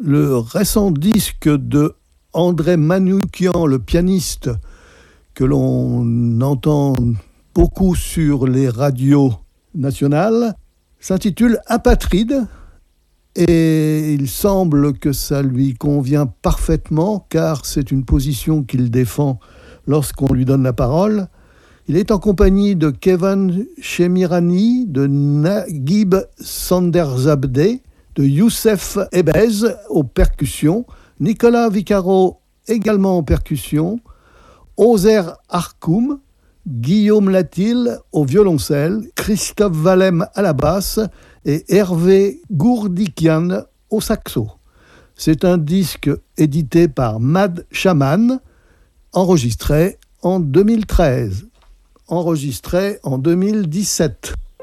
Le récent disque de André Manoukian, le pianiste, que l'on entend beaucoup sur les radios nationales, s'intitule Apatride, et il semble que ça lui convient parfaitement, car c'est une position qu'il défend lorsqu'on lui donne la parole. Il est en compagnie de Kevin Chemirani, de Naguib Sanderzabdeh, de Youssef Ebez aux percussions, Nicolas Vicaro également aux percussions, Ozer Harkoum, Guillaume Latil au violoncelle, Christophe Valem à la basse et Hervé Gourdikian au saxo. C'est un disque édité par Mad Shaman, enregistré en 2013. Enregistré en 2017.